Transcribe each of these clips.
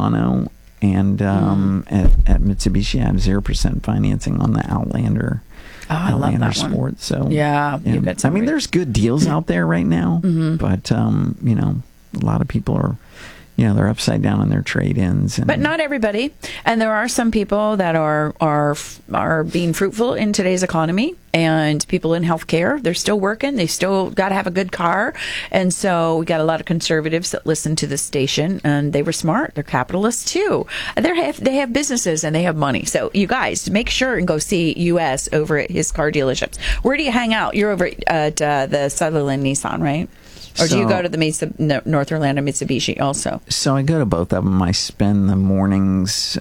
Murano. And at Mitsubishi, I have 0% financing on the Outlander. Oh, I love that Sport. one. So yeah, you got some there's good deals out there right now, but a lot of people are, they're upside down on their trade-ins. But not everybody. And there are some people that are being fruitful in today's economy, and people in healthcare, they're still working. They still got to have a good car. And so we got a lot of conservatives that listen to this station, and they were smart. They're capitalists too. They have businesses and they have money. So you guys, make sure and go see US over at his car dealerships. Where do you hang out? You're over at the Sutherland Nissan, right? Or do you go to the North Orlando Mitsubishi also? So I go to both of them. I spend the mornings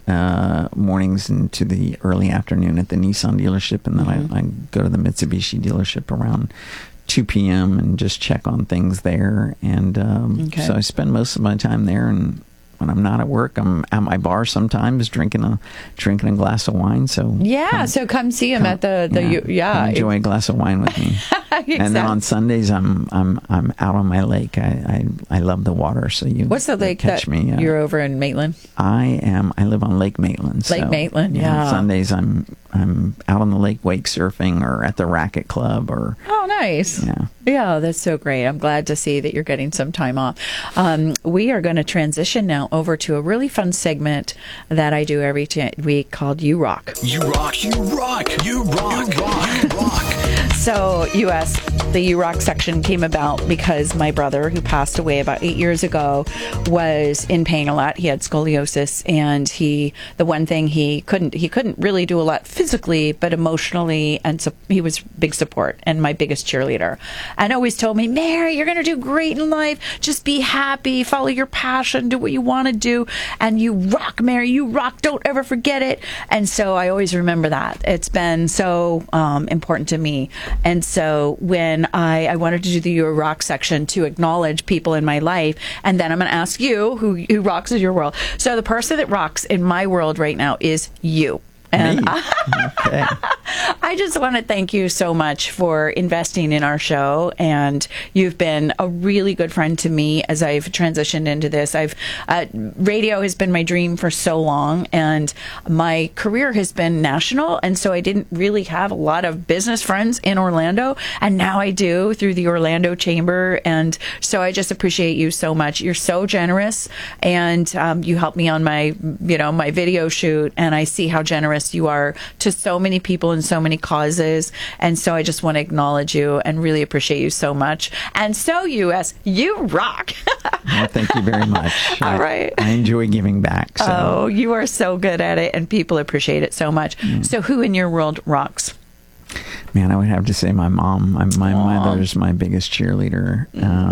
into the early afternoon at the Nissan dealership, and then I go to the Mitsubishi dealership around 2 p.m. and just check on things there. And so I spend most of my time there. And when I'm not at work, I'm at my bar sometimes drinking a glass of wine. So so come see him at the enjoy a glass of wine with me. Exactly. And then on Sundays, I'm out on my lake. I love the water. So what's the lake catch me? You're over in Maitland? I live on Lake Maitland. Lake Maitland, yeah. On Sundays, I'm out on the lake wake surfing or at the racket club or. Oh, nice. Yeah, that's so great. I'm glad to see that you're getting some time off. We are going to transition now over to a really fun segment that I do every week called You Rock. You rock, you rock, you rock, you rock, you rock. So, the You Rock section came about because my brother, who passed away about 8 years ago, was in pain a lot. He had scoliosis, and the one thing he couldn't really do a lot physically, but emotionally, and so he was big support and my biggest cheerleader. And always told me, Mary, you're going to do great in life. Just be happy, follow your passion, do what you want to do, and you rock, Mary. You rock. Don't ever forget it. And so I always remember that. It's been so important to me. And so when I wanted to do the Your Rock section to acknowledge people in my life, and then I'm going to ask you who rocks in your world. So the person that rocks in my world right now is you. And okay. I just want to thank you so much for investing in our show, and you've been a really good friend to me as I've transitioned into this. Radio has been my dream for so long, and my career has been national, and so I didn't really have a lot of business friends in Orlando, and now I do through the Orlando Chamber, and so I just appreciate you so much. You're so generous, and you helped me on my video shoot, and I see how generous you are to so many people and so many causes, and so I just want to acknowledge you and really appreciate you so much. And so, US, you rock. Well, thank you very much. All right. I enjoy giving back. So. Oh, you are so good at it, and people appreciate it so much. So who in your world rocks? Man, I would have to say my mom. My mother's my biggest cheerleader.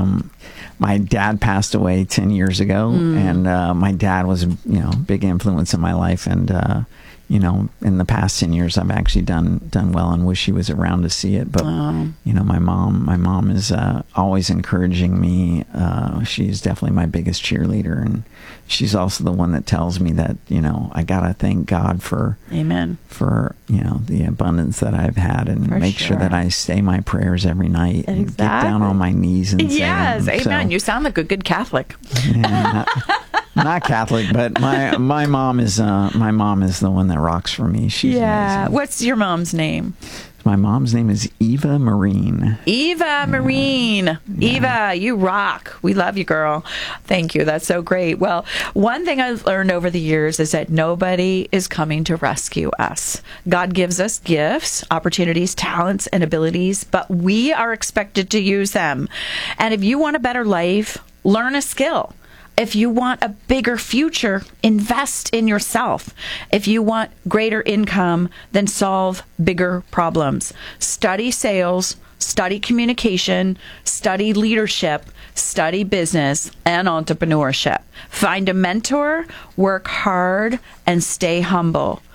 My dad passed away 10 years ago, and my dad was a big influence in my life, and in the past 10 years, I've actually done well, and wish he was around to see it. But my mom is always encouraging me. She's definitely my biggest cheerleader, and she's also the one that tells me that I gotta thank God for Amen for the abundance that I've had, and make sure that I say my prayers every night and get down on my knees and say them. Amen. So, you sound like a good Catholic. Yeah, not Catholic, but my mom is the one that rocks for me. She's amazing. What's your mom's name? My mom's name is Eva Marine. Eva Marine. Eva, you rock. We love you, girl. Thank you. That's so great. Well, one thing I've learned over the years is that nobody is coming to rescue us. God gives us gifts, opportunities, talents, and abilities, but we are expected to use them. And if you want a better life, learn a skill. If you want a bigger future, invest in yourself. If you want greater income, then solve bigger problems. Study sales, study communication, study leadership, study business and entrepreneurship. Find a mentor, work hard, and stay humble.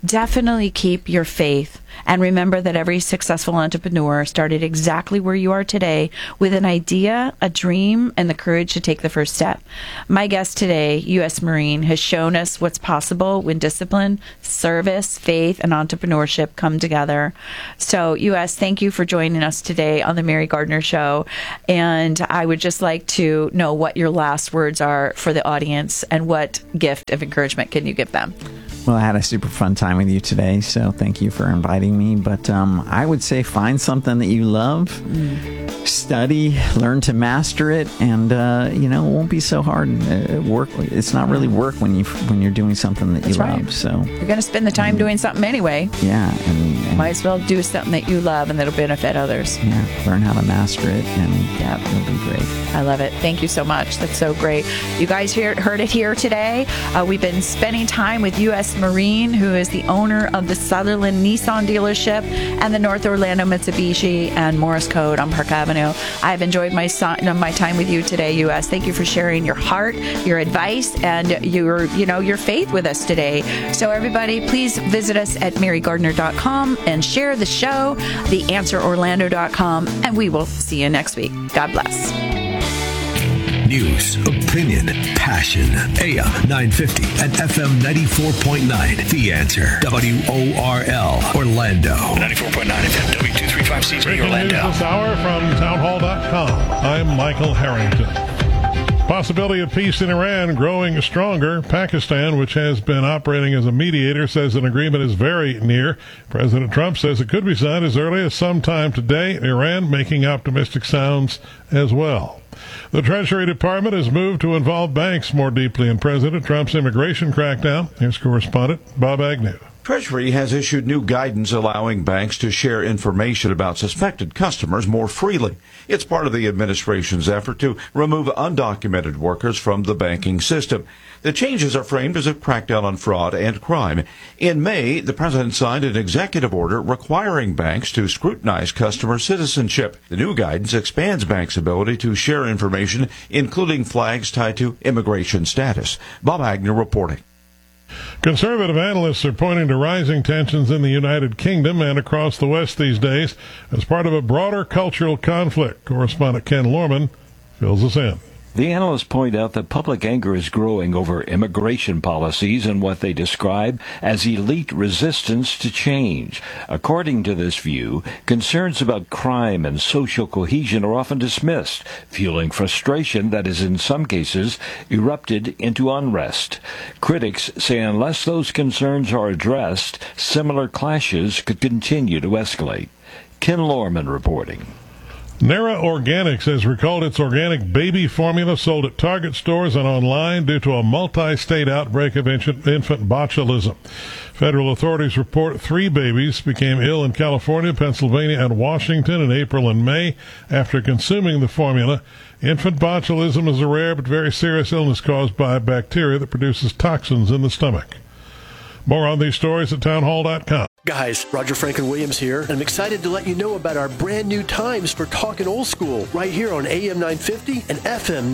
definitely keep your faith. And remember that every successful entrepreneur started exactly where you are today with an idea, a dream, and the courage to take the first step. My guest today, U.S. Marine, has shown us what's possible when discipline, service, faith, and entrepreneurship come together. So, U.S., thank you for joining us today on the Mary Gardner Show. And I would just like to know what your last words are for the audience and what gift of encouragement can you give them? Well, I had a super fun time with you today, so thank you for inviting me. But I would say find something that you love, study, learn to master it, and it won't be so hard. Work. It's not really work when you're doing something that you love. So you're going to spend the time doing something anyway. Yeah, and might as well do something that you love and that'll benefit others. Yeah, learn how to master it, and it'll be great. I love it. Thank you so much. That's so great. You guys heard it here today. We've been spending time with U.S. Marine, who is the owner of the Sutherland Nissan dealership and the North Orlando Mitsubishi and Morris Code on Park Avenue. I've enjoyed my time with you today, U.S. Thank you for sharing your heart, your advice, and your faith with us today. So everybody, please visit us at marygardner.com and share the show, theanswerorlando.com, and we will see you next week. God bless. News, opinion, passion. AM 950 and FM 94.9. The Answer. WORL Orlando. 94.9 FM W235C3 Orlando. News this hour from townhall.com. I'm Michael Harrington. Possibility of peace in Iran growing stronger. Pakistan, which has been operating as a mediator, says an agreement is very near. President Trump says it could be signed as early as sometime today. Iran making optimistic sounds as well. The Treasury Department has moved to involve banks more deeply in President Trump's immigration crackdown. Here's correspondent Bob Agnew. Treasury has issued new guidance allowing banks to share information about suspected customers more freely. It's part of the administration's effort to remove undocumented workers from the banking system. The changes are framed as a crackdown on fraud and crime. In May, the president signed an executive order requiring banks to scrutinize customer citizenship. The new guidance expands banks' ability to share information, including flags tied to immigration status. Bob Agnew reporting. Conservative analysts are pointing to rising tensions in the United Kingdom and across the West these days as part of a broader cultural conflict. Correspondent Ken Lorman fills us in. The analysts point out that public anger is growing over immigration policies and what they describe as elite resistance to change. According to this view, concerns about crime and social cohesion are often dismissed, fueling frustration that has in some cases erupted into unrest. Critics say unless those concerns are addressed, similar clashes could continue to escalate. Ken Lorman reporting. Nera Organics has recalled its organic baby formula sold at Target stores and online due to a multi-state outbreak of infant botulism. Federal authorities report 3 babies became ill in California, Pennsylvania, and Washington in April and May after consuming the formula. Infant botulism is a rare but very serious illness caused by a bacteria that produces toxins in the stomach. More on these stories at townhall.com. Guys, Roger Franklin Williams here, and I'm excited to let you know about our brand new times for Talkin' Old School right here on AM 950 and FM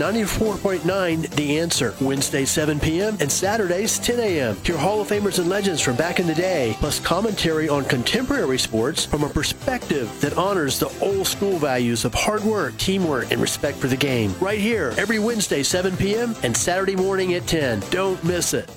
94.9 The Answer. Wednesday 7 p.m. and Saturdays 10 a.m. Hear Hall of Famers and legends from back in the day, plus commentary on contemporary sports from a perspective that honors the old school values of hard work, teamwork, and respect for the game. Right here, every Wednesday 7 p.m. and Saturday morning at 10. Don't miss it.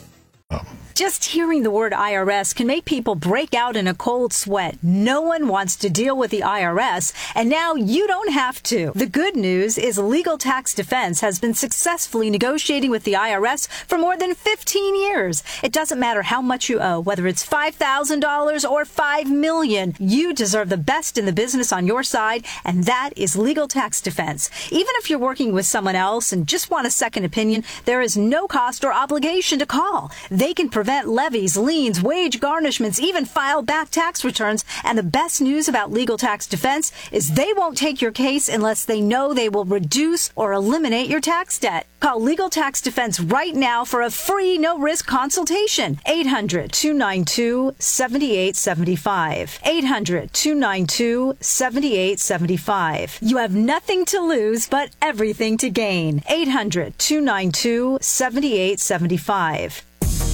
Just hearing the word IRS can make people break out in a cold sweat. No one wants to deal with the IRS, and now you don't have to. The good news is Legal Tax Defense has been successfully negotiating with the IRS for more than 15 years. It doesn't matter how much you owe, whether it's $5,000 or $5 million. You deserve the best in the business on your side, and that is Legal Tax Defense. Even if you're working with someone else and just want a second opinion, there is no cost or obligation to call. They can prevent levies, liens, wage garnishments, even file back tax returns. And the best news about Legal Tax Defense is they won't take your case unless they know they will reduce or eliminate your tax debt. Call Legal Tax Defense right now for a free, no-risk consultation. 800-292-7875. 800-292-7875. You have nothing to lose, but everything to gain. 800-292-7875.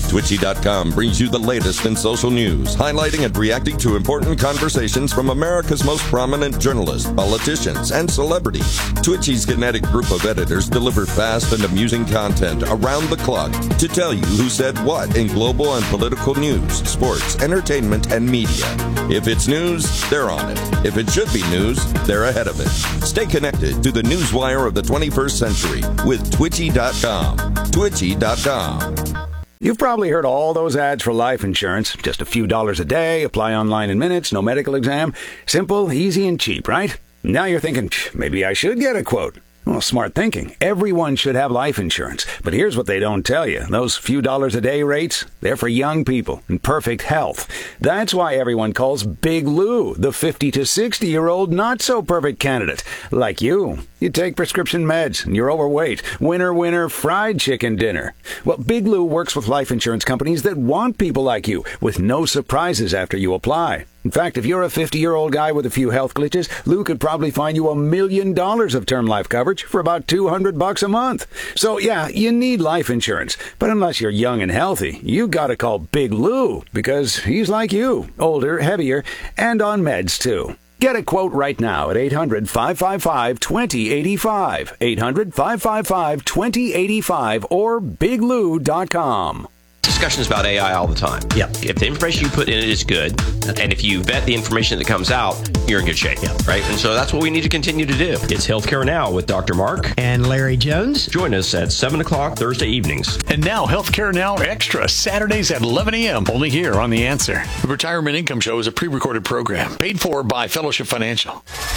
Twitchy.com brings you the latest in social news, highlighting and reacting to important conversations from America's most prominent journalists, politicians, and celebrities. Twitchy's kinetic group of editors deliver fast and amusing content around the clock to tell you who said what in global and political news, sports, entertainment, and media. If it's news, they're on it. If it should be news, they're ahead of it. Stay connected to the newswire of the 21st century with Twitchy.com. Twitchy.com. You've probably heard all those ads for life insurance. Just a few dollars a day, apply online in minutes, no medical exam. Simple, easy, and cheap, right? Now you're thinking, maybe I should get a quote. Well, smart thinking. Everyone should have life insurance. But here's what they don't tell you. Those few dollars a day rates, they're for young people in perfect health. That's why everyone calls Big Lou the 50 to 60-year-old not-so-perfect candidate. Like you. You take prescription meds, and you're overweight. Winner, winner, fried chicken dinner. Well, Big Lou works with life insurance companies that want people like you, with no surprises after you apply. In fact, if you're a 50-year-old guy with a few health glitches, Lou could probably find you $1 million of term life coverage for about $200 a month. So, yeah, you need life insurance. But unless you're young and healthy, you gotta call Big Lou, because he's like you, older, heavier, and on meds, too. Get a quote right now at 800-555-2085, 800-555-2085, or biglou.com. Discussions about AI all the time. Yep. If the information you put in it is good, and if you vet the information that comes out, you're in good shape. Yep. Right? And so that's what we need to continue to do. It's Healthcare Now with Dr. Mark and Larry Jones. Join us at 7 o'clock Thursday evenings. And now Healthcare Now Extra, Saturdays at 11 a.m. Only here on The Answer. The Retirement Income Show is a pre-recorded program paid for by Fellowship Financial.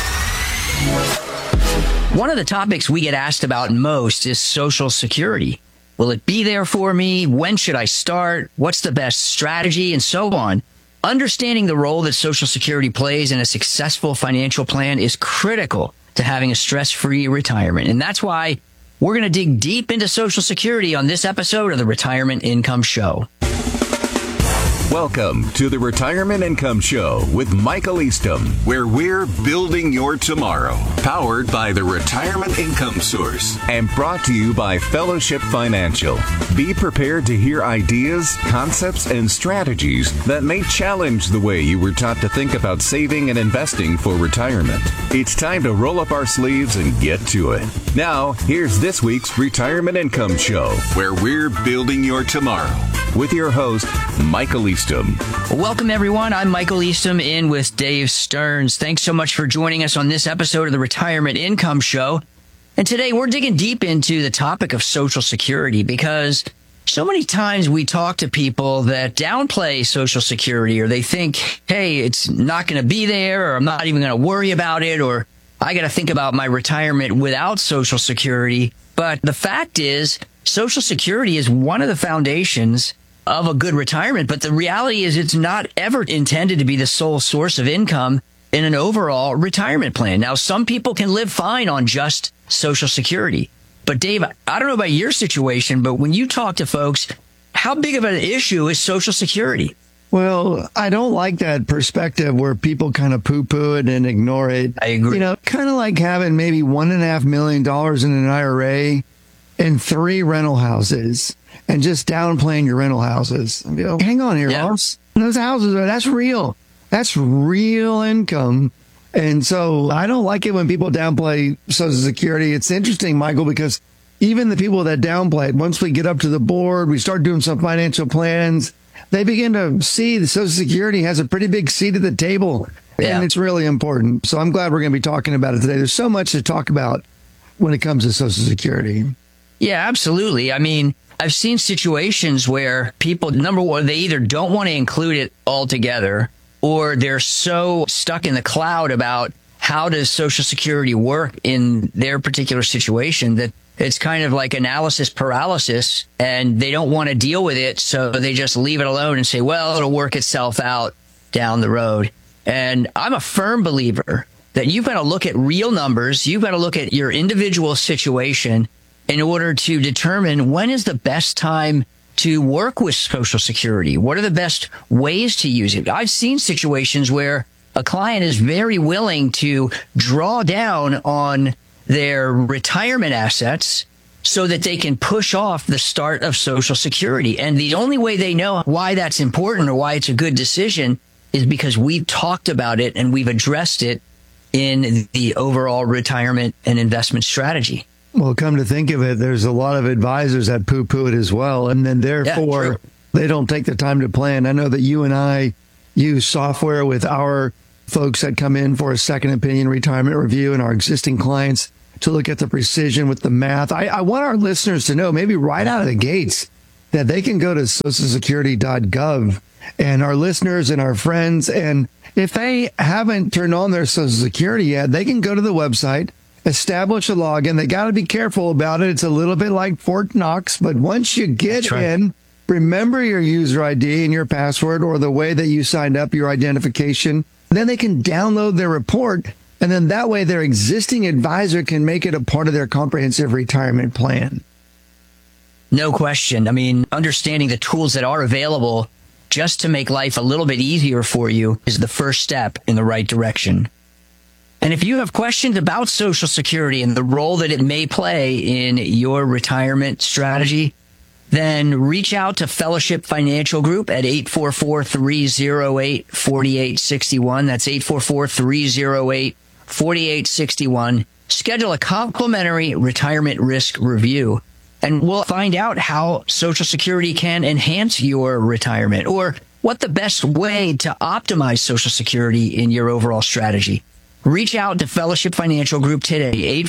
One of the topics we get asked about most is Social Security. Will it be there for me? When should I start? What's the best strategy? And so on. Understanding the role that Social Security plays in a successful financial plan is critical to having a stress-free retirement. And that's why we're going to dig deep into Social Security on this episode of the Retirement Income Show. Welcome to the Retirement Income Show with Michael Eastham, where we're building your tomorrow. Powered by the Retirement Income Source and brought to you by Fellowship Financial. Be prepared to hear ideas, concepts, and strategies that may challenge the way you were taught to think about saving and investing for retirement. It's time to roll up our sleeves and get to it. Now, here's this week's Retirement Income Show, where we're building your tomorrow. With your host, Michael Eastham. Welcome, everyone. I'm Michael Eastham in with Dave Stearns. Thanks so much for joining us on this episode of the Retirement Income Show. And today we're digging deep into the topic of Social Security because so many times we talk to people that downplay Social Security, or they think, hey, it's not going to be there, or I'm not even going to worry about it, or I got to think about my retirement without Social Security. But the fact is, Social Security is one of the foundations of a good retirement, but the reality is it's not ever intended to be the sole source of income in an overall retirement plan. Now, some people can live fine on just Social Security. But Dave, I don't know about your situation, but when you talk to folks, how big of an issue is Social Security? Well, I don't like that perspective where people kind of poo-poo it and ignore it. I agree. You know, kind of like having maybe $1.5 million in an IRA and 3 rental houses and just downplaying your rental houses. You know, hang on here, Hoss. Those houses, that's real. That's real income. And so I don't like it when people downplay Social Security. It's interesting, Michael, because even the people that downplay it, once we get up to the board, we start doing some financial plans, they begin to see that Social Security has a pretty big seat at the table. Yeah. And it's really important. So I'm glad we're going to be talking about it today. There's so much to talk about when it comes to Social Security. Yeah, absolutely. I mean, I've seen situations where people, number one, they either don't want to include it altogether, or they're so stuck in the cloud about how does Social Security work in their particular situation that it's kind of like analysis paralysis, and they don't want to deal with it, so they just leave it alone and say, well, it'll work itself out down the road. And I'm a firm believer that you've got to look at real numbers. You've got to look at your individual situation in order to determine when is the best time to work with Social Security. What are the best ways to use it? I've seen situations where a client is very willing to draw down on their retirement assets so that they can push off the start of Social Security. And the only way they know why that's important or why it's a good decision is because we've talked about it and we've addressed it in the overall retirement and investment strategy. Well, come to think of it, there's a lot of advisors that poo-poo it as well. And then therefore, they don't take the time to plan. I know that you and I use software with our folks that come in for a second opinion retirement review and our existing clients to look at the precision with the math. I want our listeners to know, maybe right out of the gates, that they can go to socialsecurity.gov, and our listeners and our friends, and if they haven't turned on their Social Security yet, they can go to the website, establish a login. They got to be careful about it. It's a little bit like Fort Knox, but once you get in, remember your user ID and your password, or the way that you signed up, your identification. Then they can download their report, and then that way their existing advisor can make it a part of their comprehensive retirement plan. No question. I mean, understanding the tools that are available just to make life a little bit easier for you is the first step in the right direction. And if you have questions about Social Security and the role that it may play in your retirement strategy, then reach out to Fellowship Financial Group at 844-308-4861. That's 844-308-4861. Schedule a complimentary retirement risk review, and we'll find out how Social Security can enhance your retirement, or what the best way to optimize Social Security in your overall strategy. Reach out to Fellowship Financial Group today,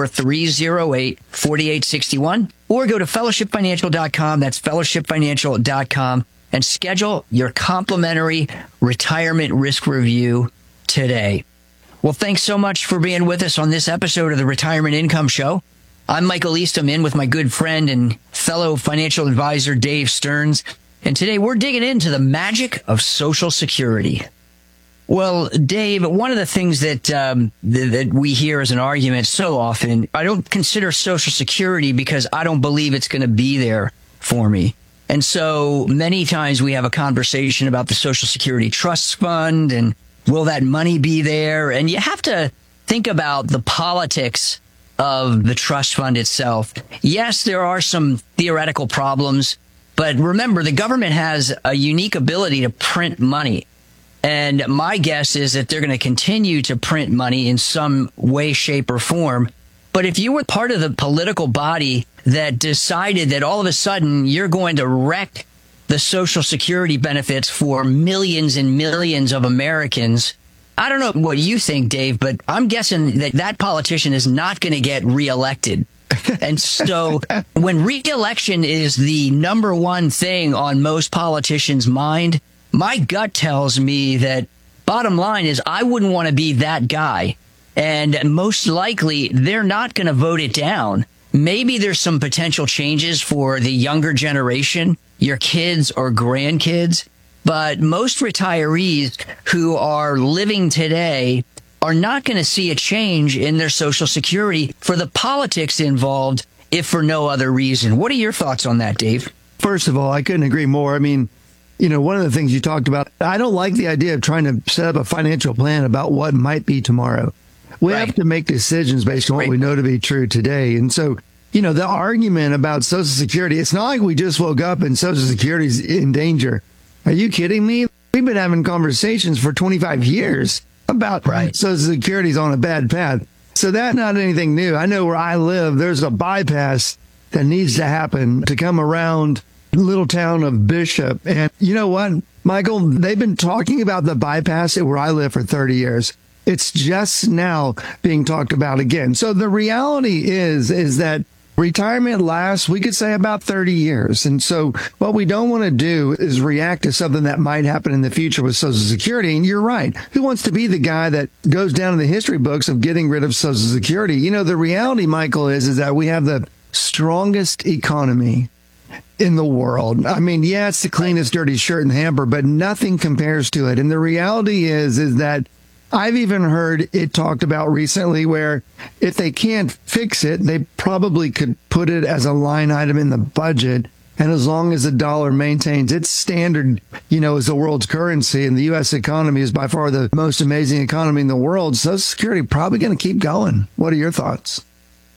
844-308-4861, or go to fellowshipfinancial.com. That's fellowshipfinancial.com, and schedule your complimentary retirement risk review today. Well, thanks so much for being with us on this episode of the Retirement Income Show. I'm Michael Eastham, in with my good friend and fellow financial advisor, Dave Stearns. And today we're digging into the magic of Social Security. Well, Dave, one of the things that that we hear as an argument so often, I don't consider Social Security because I don't believe it's going to be there for me. And so many times we have a conversation about the Social Security Trust Fund and will that money be there? And you have to think about the politics of the trust fund itself. Yes, there are some theoretical problems, but remember, the government has a unique ability to print money. And my guess is that they're going to continue to print money in some way, shape, or form. But if you were part of the political body that decided that all of a sudden you're going to wreck the Social Security benefits for millions and millions of Americans, I don't know what you think, Dave, but I'm guessing that that politician is not going to get reelected. And so when reelection is the number one thing on most politicians' mind, my gut tells me that bottom line is I wouldn't want to be that guy. And most likely they're not going to vote it down. Maybe there's some potential changes for the younger generation, your kids or grandkids. But most retirees who are living today are not going to see a change in their Social Security for the politics involved, if for no other reason. What are your thoughts on that, Dave? First of all, I couldn't agree more. I mean, you know, one of the things you talked about, I don't like the idea of trying to set up a financial plan about what might be tomorrow. We have to make decisions based on what we know to be true today. And so, you know, the argument about Social Security, it's not like we just woke up and Social Security is in danger. Are you kidding me? We've been having conversations for 25 years about Social Security's on a bad path. So that's not anything new. I know where I live, there's a bypass that needs to happen to come around the little town of Bishop. And you know what, Michael? They've been talking about the bypass where I live for 30 years. It's just now being talked about again. So the reality is that retirement lasts, we could say, about 30 years. And so what we don't want to do is react to something that might happen in the future with Social Security. And you're right. Who wants to be the guy that goes down in the history books of getting rid of Social Security? You know, the reality, Michael, is that we have the strongest economy in the world. I mean, yeah, it's the cleanest dirty shirt in the hamper, but nothing compares to it. And the reality is that I've even heard it talked about recently where if they can't fix it, they probably could put it as a line item in the budget. And as long as the dollar maintains its standard, you know, as the world's currency, and the U.S. economy is by far the most amazing economy in the world, Social Security probably going to keep going. What are your thoughts?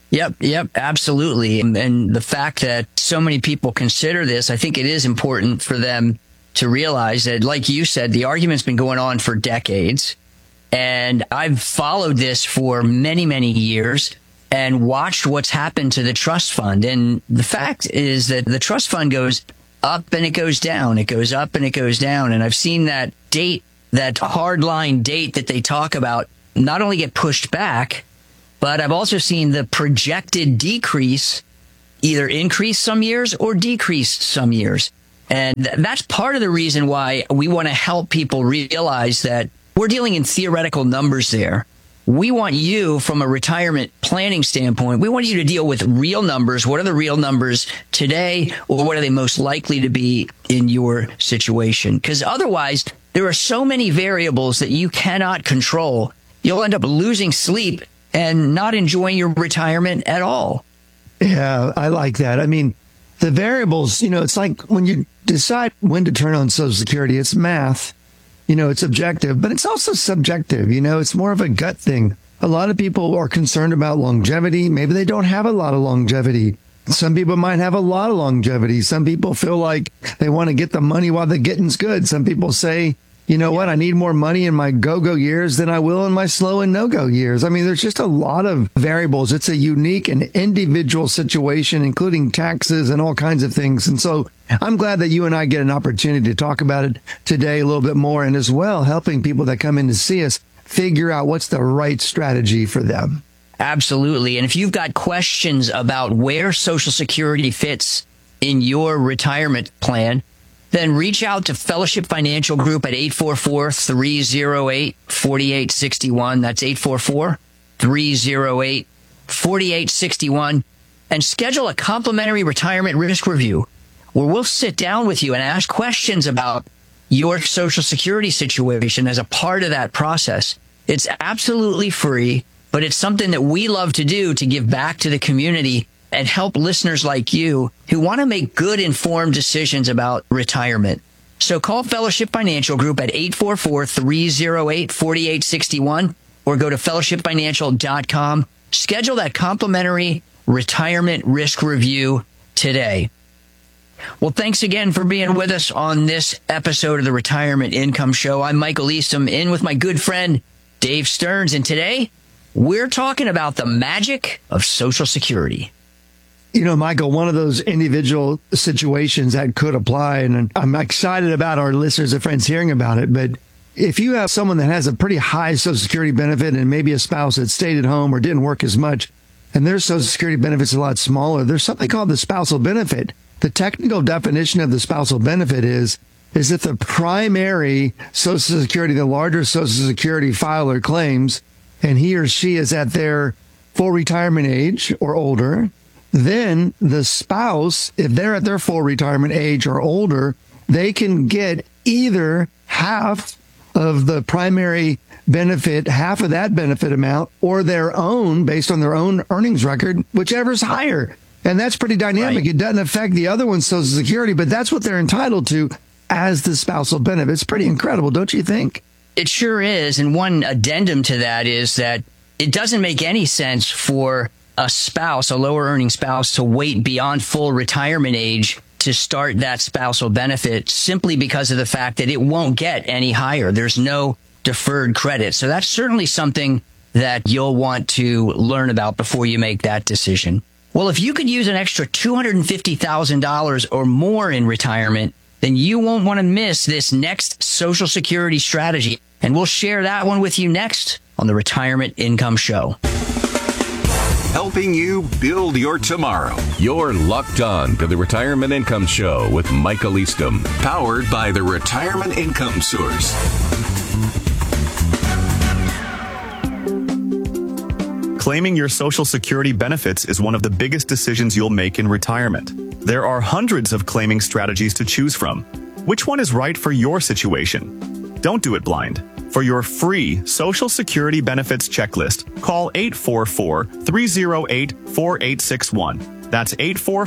Yep, absolutely. And the fact that so many people consider this, I think it is important for them to realize that, like you said, the argument's been going on for decades. And I've followed this for many, many years and watched what's happened to the trust fund. And the fact is that the trust fund goes up and it goes down. It goes up and it goes down. And I've seen that date, that hardline date that they talk about, not only get pushed back, but I've also seen the projected decrease either increase some years or decrease some years. And that's part of the reason why we want to help people realize that we're dealing in theoretical numbers there. We want you, from a retirement planning standpoint, we want you to deal with real numbers. What are the real numbers today, or what are they most likely to be in your situation? Because otherwise, there are so many variables that you cannot control. You'll end up losing sleep and not enjoying your retirement at all. Yeah, I like that. I mean, the variables, it's like when you decide when to turn on Social Security, it's math. It's objective, but it's also subjective. It's more of a gut thing. A lot of people are concerned about longevity. Maybe they don't have a lot of longevity. Some people might have a lot of longevity. Some people feel like they want to get the money while the getting's good. Some people say, you know what, I need more money in my go-go years than I will in my slow and no-go years. I mean, there's just a lot of variables. It's a unique and individual situation, including taxes and all kinds of things. And so I'm glad that you and I get an opportunity to talk about it today a little bit more, and as well helping people that come in to see us figure out what's the right strategy for them. Absolutely. And if you've got questions about where Social Security fits in your retirement plan, then reach out to Fellowship Financial Group at 844-308-4861. That's 844-308-4861. And schedule a complimentary retirement risk review where we'll sit down with you and ask questions about your Social Security situation as a part of that process. It's absolutely free, but it's something that we love to do to give back to the community and help listeners like you who want to make good, informed decisions about retirement. So call Fellowship Financial Group at 844-308-4861 or go to fellowshipfinancial.com. Schedule that complimentary retirement risk review today. Well, thanks again for being with us on this episode of the Retirement Income Show. I'm Michael Eastham, in with my good friend Dave Stearns, and today we're talking about the magic of Social Security. Michael, one of those individual situations that could apply, and I'm excited about our listeners and friends hearing about it, but if you have someone that has a pretty high Social Security benefit and maybe a spouse that stayed at home or didn't work as much, and their Social Security benefit's a lot smaller, there's something called the spousal benefit. The technical definition of the spousal benefit is that the primary Social Security, the larger Social Security filer claims, and he or she is at their full retirement age or older, then the spouse, if they're at their full retirement age or older, they can get either half of the primary benefit, half of that benefit amount, or their own based on their own earnings record, whichever's higher. And that's pretty dynamic. Right. It doesn't affect the other one's Social Security, but that's what they're entitled to as the spousal benefit. It's pretty incredible, don't you think? It sure is. And one addendum to that is that it doesn't make any sense for a spouse, a lower earning spouse, to wait beyond full retirement age to start that spousal benefit simply because of the fact that it won't get any higher. There's no deferred credit. So that's certainly something that you'll want to learn about before you make that decision. Well, if you could use an extra $250,000 or more in retirement, then you won't want to miss this next Social Security strategy. And we'll share that one with you next on the Retirement Income Show. Helping you build your tomorrow. You're locked on to the Retirement Income Show with Michael Eastham, powered by the Retirement Income Source. Claiming your Social Security benefits is one of the biggest decisions you'll make in retirement. There are hundreds of claiming strategies to choose from. Which one is right for your situation? Don't do it blind. For your free Social Security benefits checklist, call 844-308-4861. That's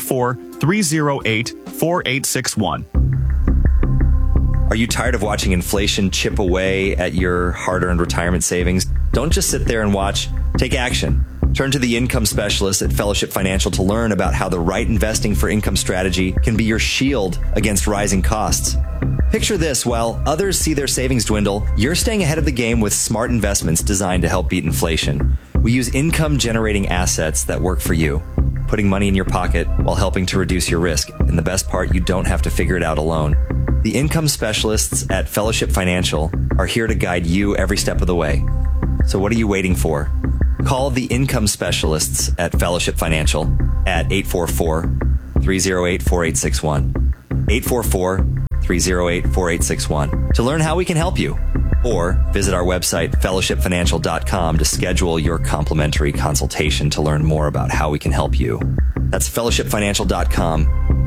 844-308-4861. Are you tired of watching inflation chip away at your hard-earned retirement savings? Don't just sit there and watch. Take action. Turn to the income specialist at Fellowship Financial to learn about how the right investing for income strategy can be your shield against rising costs. Picture this: while others see their savings dwindle, you're staying ahead of the game with smart investments designed to help beat inflation. We use income-generating assets that work for you, putting money in your pocket while helping to reduce your risk. And the best part, you don't have to figure it out alone. The income specialists at Fellowship Financial are here to guide you every step of the way. So what are you waiting for? Call the income specialists at Fellowship Financial at 844-308-4861. 844-308-4861 to learn how we can help you. Or visit our website, fellowshipfinancial.com, to schedule your complimentary consultation to learn more about how we can help you. That's fellowshipfinancial.com.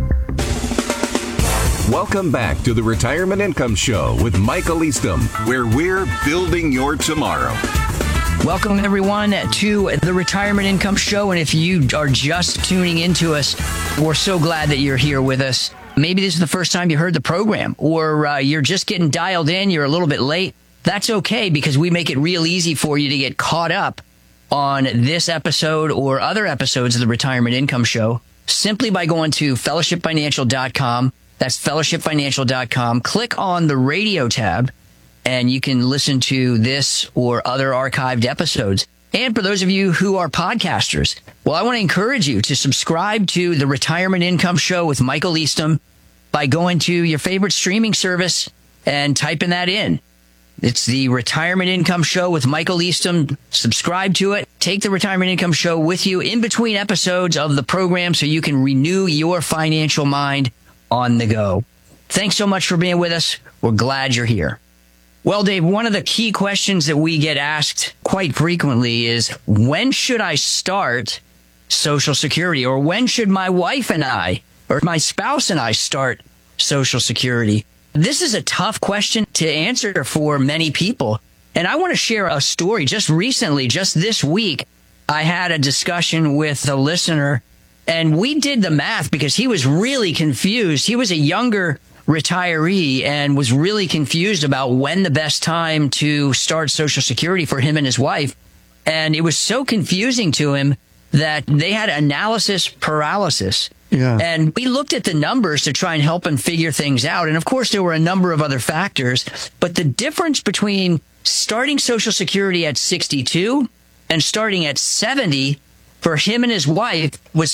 Welcome back to the Retirement Income Show with Michael Eastham, where we're building your tomorrow. Welcome, everyone, to the Retirement Income Show. And if you are just tuning into us, we're so glad that you're here with us. Maybe this is the first time you heard the program, or you're just getting dialed in, you're a little bit late. That's okay, because we make it real easy for you to get caught up on this episode or other episodes of the Retirement Income Show simply by going to fellowshipfinancial.com. That's fellowshipfinancial.com. Click on the radio tab, and you can listen to this or other archived episodes. And for those of you who are podcasters, well, I want to encourage you to subscribe to the Retirement Income Show with Michael Eastham by going to your favorite streaming service and typing that in. It's the Retirement Income Show with Michael Eastham. Subscribe to it. Take the Retirement Income Show with you in between episodes of the program so you can renew your financial mind on the go. Thanks so much for being with us. We're glad you're here. Well, Dave, one of the key questions that we get asked quite frequently is, when should I start Social Security? Or when should my wife and I, or my spouse and I, start Social Security? This is a tough question to answer for many people. And I want to share a story. Just recently, just this week, I had a discussion with a listener, and we did the math because he was really confused. He was a younger retiree and was really confused about when the best time to start Social Security for him and his wife. And it was so confusing to him that they had analysis paralysis. Yeah. And we looked at the numbers to try and help him figure things out. And of course, there were a number of other factors, but the difference between starting Social Security at 62 and starting at 70 for him and his wife was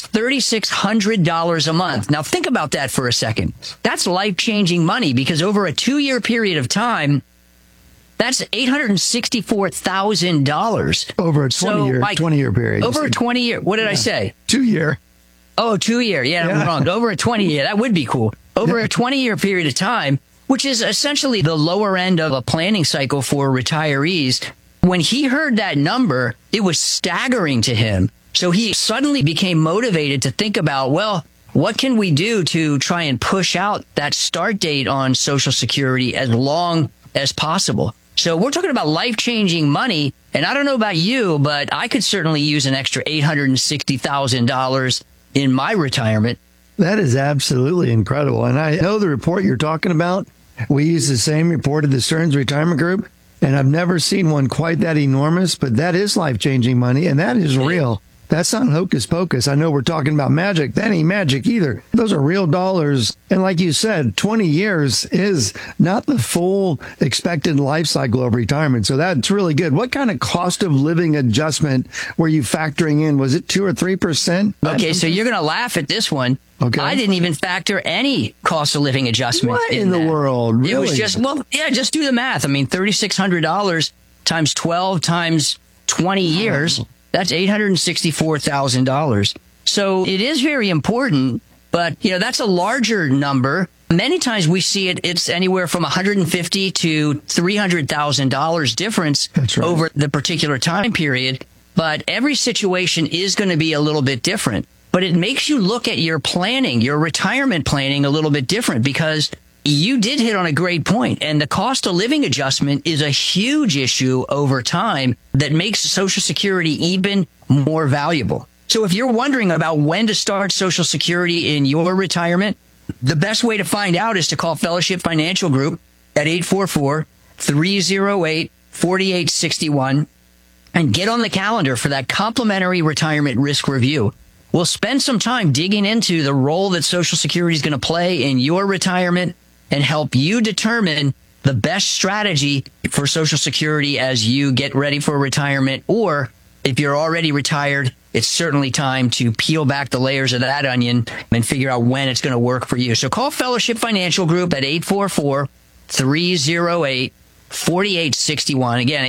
$3,600 a month. Now, think about that for a second. That's life-changing money, because over a 2-year period of time, that's $864,000. Over a 20-year period. Over a 20-year. What did I say? 2-year. Oh, 2-year. Yeah, I'm wrong. Over a 20-year. That would be cool. Over a 20-year period of time, which is essentially the lower end of a planning cycle for retirees. When he heard that number, it was staggering to him. So he suddenly became motivated to think about, well, what can we do to try and push out that start date on Social Security as long as possible? So we're talking about life-changing money. And I don't know about you, but I could certainly use an extra $860,000 in my retirement. That is absolutely incredible. And I know the report you're talking about. We use the same report at the Stearns Retirement Group, and I've never seen one quite that enormous, but that is life-changing money, and that is real. That's not hocus pocus. I know we're talking about magic. That ain't magic either. Those are real dollars. And like you said, 20 years is not the full expected life cycle of retirement. So that's really good. What kind of cost of living adjustment were you factoring in? Was it 2 or 3%? Okay, so you're going to laugh at this one. Okay. I didn't even factor any cost of living adjustment. What in the world? Really? It was just, just do the math. I mean, $3,600 times 12 times 20 years. That's $864,000. So it is very important, but that's a larger number. Many times we see it's anywhere from $150,000 to $300,000 difference over the particular time period. But every situation is going to be a little bit different. But it makes you look at your planning, your retirement planning, a little bit different, because you did hit on a great point, and the cost of living adjustment is a huge issue over time that makes Social Security even more valuable. So if you're wondering about when to start Social Security in your retirement, the best way to find out is to call Fellowship Financial Group at 844-308-4861. and get on the calendar for that complimentary retirement risk review. We'll spend some time digging into the role that Social Security is going to play in your retirement and help you determine the best strategy for Social Security as you get ready for retirement. Or if you're already retired, it's certainly time to peel back the layers of that onion and figure out when it's going to work for you. So call Fellowship Financial Group at 844-308-4861. Again,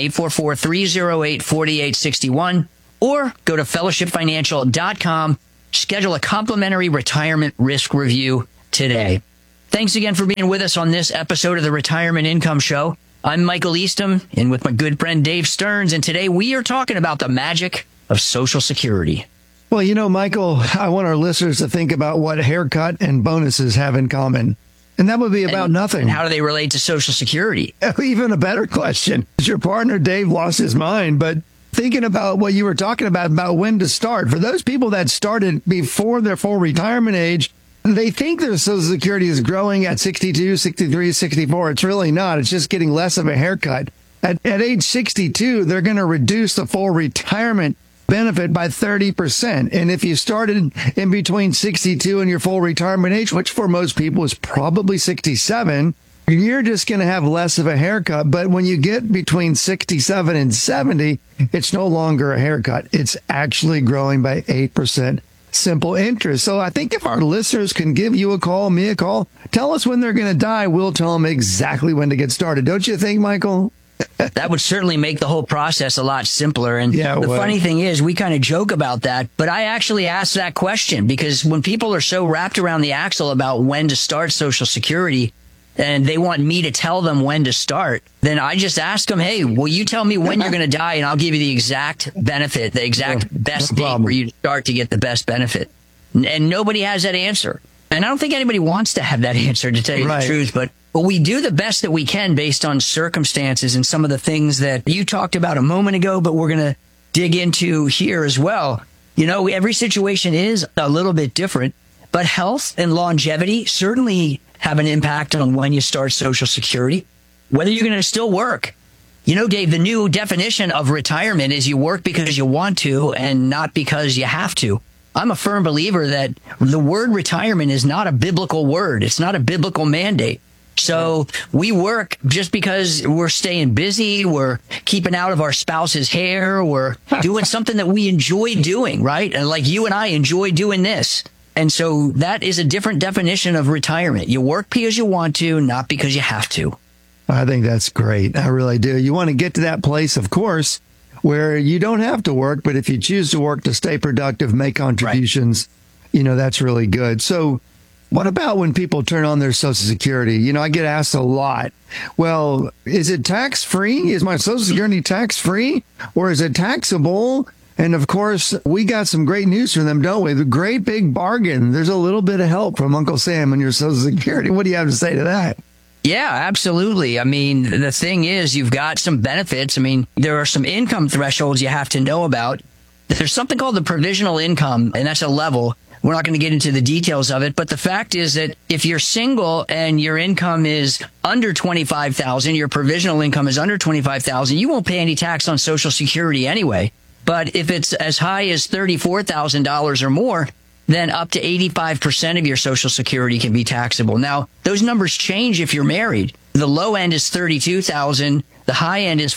844-308-4861. Or go to fellowshipfinancial.com. Schedule a complimentary retirement risk review today. Thanks again for being with us on this episode of the Retirement Income Show. I'm Michael Eastham, and with my good friend Dave Stearns, and today we are talking about the magic of Social Security. Well, you know, Michael, I want our listeners to think about what haircut and bonuses have in common. And that would be about nothing. And how do they relate to Social Security? Even a better question. Your partner, Dave, lost his mind, but thinking about what you were talking about when to start. For those people that started before their full retirement age, they think their Social Security is growing at 62, 63, 64. It's really not. It's just getting less of a haircut. At age 62, they're going to reduce the full retirement benefit by 30%. And if you started in between 62 and your full retirement age, which for most people is probably 67, you're just going to have less of a haircut. But when you get between 67 and 70, it's no longer a haircut. It's actually growing by 8% simple interest. So I think if our listeners can give you a call, me a call, tell us when they're going to die, we'll tell them exactly when to get started. Don't you think, Michael? That would certainly make the whole process a lot simpler. And the funny thing is, we kind of joke about that, but I actually asked that question because when people are so wrapped around the axle about when to start Social Security, and they want me to tell them when to start, then I just ask them, hey, will you tell me when you're going to die, and I'll give you the exact benefit, the exact best date for you to start to get the best benefit. And nobody has that answer. And I don't think anybody wants to have that answer, to tell you the truth, but we do the best that we can based on circumstances and some of the things that you talked about a moment ago, but we're going to dig into here as well. You know, every situation is a little bit different, but health and longevity certainly have an impact on when you start Social Security, whether you're going to still work. You know, Dave, the new definition of retirement is you work because you want to and not because you have to. I'm a firm believer that the word retirement is not a biblical word. It's not a biblical mandate. So we work just because we're staying busy, we're keeping out of our spouse's hair, we're doing something that we enjoy doing, right? And like you and I enjoy doing this. And so that is a different definition of retirement. You work because you want to, not because you have to. I think that's great. I really do. You want to get to that place, of course, where you don't have to work, but if you choose to work to stay productive, make contributions, you know, that's really good. So what about when people turn on their Social Security? You know, I get asked a lot, well, is it tax-free? Is my Social Security tax-free or is it taxable? And of course, we got some great news from them, don't we? The great big bargain. There's a little bit of help from Uncle Sam on your Social Security. What do you have to say to that? Yeah, absolutely. I mean, the thing is, you've got some benefits. I mean, there are some income thresholds you have to know about. There's something called the provisional income, and that's a level. We're not going to get into the details of it, but the fact is that if you're single and your income is under $25,000, your provisional income is under $25,000, you won't pay any tax on Social Security anyway. But if it's as high as $34,000 or more, then up to 85% of your Social Security can be taxable. Now, those numbers change if you're married. The low end is $32,000. The high end is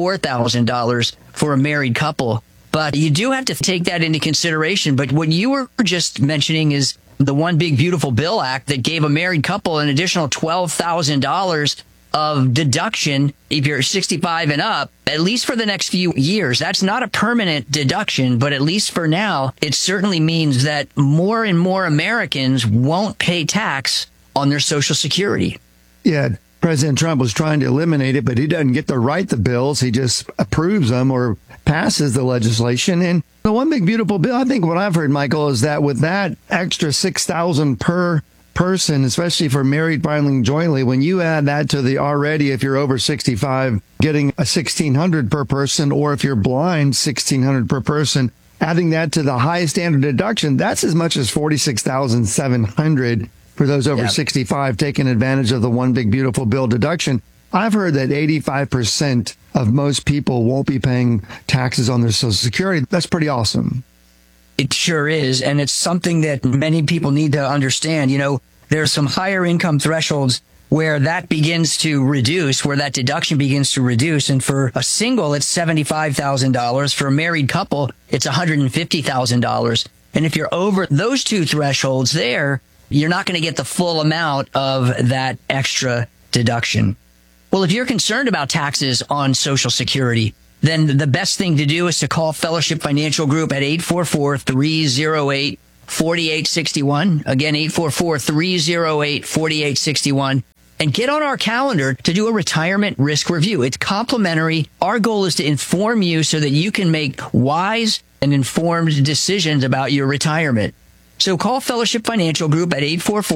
$44,000 for a married couple. But you do have to take that into consideration. But what you were just mentioning is the One Big Beautiful Bill Act that gave a married couple an additional $12,000 of deduction if you're 65 and up, at least for the next few years. That's not a permanent deduction, but at least for now, it certainly means that more and more Americans won't pay tax on their Social Security. Yeah, President Trump was trying to eliminate it, but he doesn't get to write the bills. He just approves them or passes the legislation. And the One Big Beautiful Bill, I think what I've heard, Michael, is that with that extra $6,000 per person, especially for married filing jointly, when you add that to the already, if you're over 65, getting a $1,600 per person, or if you're blind, $1,600 per person, adding that to the highest standard deduction, that's as much as $46,700 for those over 65 taking advantage of the One Big Beautiful Bill deduction. I've heard that 85% of most people won't be paying taxes on their Social Security. That's pretty awesome. It sure is. And it's something that many people need to understand. You know, there's some higher income thresholds where that begins to reduce, where that deduction begins to reduce. And for a single, it's $75,000. For a married couple, it's $150,000. And if you're over those two thresholds there, you're not going to get the full amount of that extra deduction. Well, if you're concerned about taxes on Social Security, then the best thing to do is to call Fellowship Financial Group at 844-308-4861. Again, 844-308-4861. And get on our calendar to do a retirement risk review. It's complimentary. Our goal is to inform you so that you can make wise and informed decisions about your retirement. So call Fellowship Financial Group at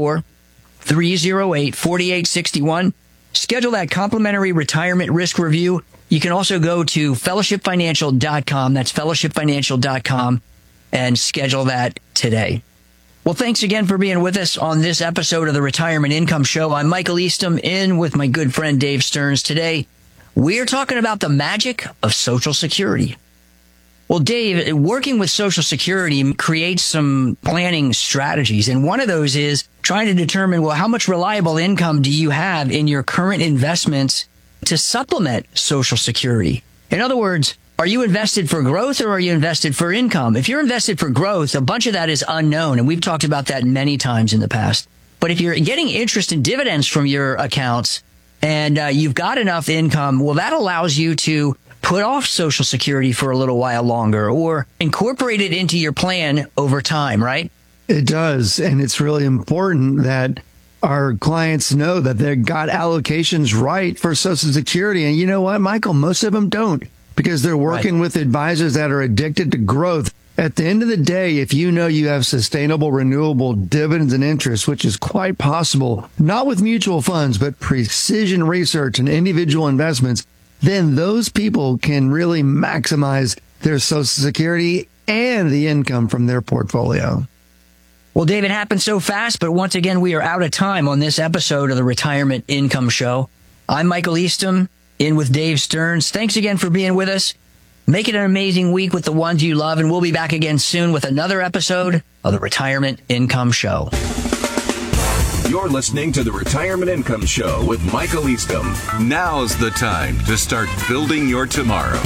844-308-4861. Schedule that complimentary retirement risk review. You can also go to fellowshipfinancial.com. That's fellowshipfinancial.com and schedule that today. Well, thanks again for being with us on this episode of the Retirement Income Show. I'm Michael Eastham, in with my good friend Dave Stearns. Today, we are talking about the magic of Social Security. Well, Dave, working with Social Security creates some planning strategies. And one of those is trying to determine, well, how much reliable income do you have in your current investments to supplement Social Security? In other words, are you invested for growth or are you invested for income? If you're invested for growth, a bunch of that is unknown. And we've talked about that many times in the past. But if you're getting interest and dividends from your accounts and you've got enough income, well, that allows you to put off Social Security for a little while longer or incorporate it into your plan over time, right? It does. And it's really important that our clients know that they've got allocations right for Social Security. And you know what, Michael? Most of them don't, because they're working with advisors that are addicted to growth. At the end of the day, if you know you have sustainable, renewable dividends and interest, which is quite possible, not with mutual funds, but precision research and individual investments, then those people can really maximize their Social Security and the income from their portfolio. Well, Dave, it happened so fast, but once again, we are out of time on this episode of the Retirement Income Show. I'm Michael Eastham, in with Dave Stearns. Thanks again for being with us. Make it an amazing week with the ones you love, and we'll be back again soon with another episode of the Retirement Income Show. You're listening to the Retirement Income Show with Michael Eastham. Now's the time to start building your tomorrow.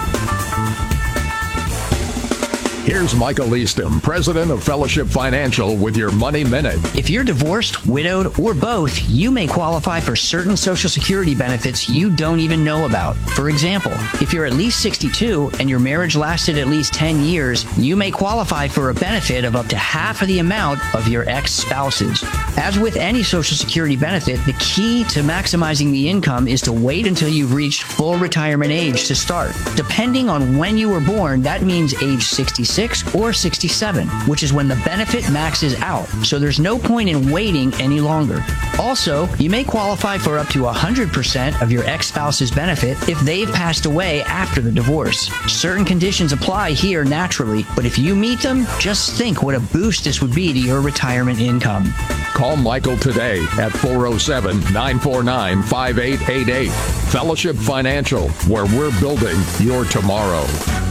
Here's Michael Eastham, president of Fellowship Financial, with your Money Minute. If you're divorced, widowed, or both, you may qualify for certain Social Security benefits you don't even know about. For example, if you're at least 62 and your marriage lasted at least 10 years, you may qualify for a benefit of up to half of the amount of your ex-spouse's. As with any Social Security benefit, the key to maximizing the income is to wait until you've reached full retirement age to start. Depending on when you were born, that means age 66 or 67, which is when the benefit maxes out. So there's no point in waiting any longer. Also, you may qualify for up to 100% of your ex-spouse's benefit if they've passed away after the divorce. Certain conditions apply here naturally, but if you meet them, just think what a boost this would be to your retirement income. Call Michael today at 407-949-5888. Fellowship Financial, where we're building your tomorrow.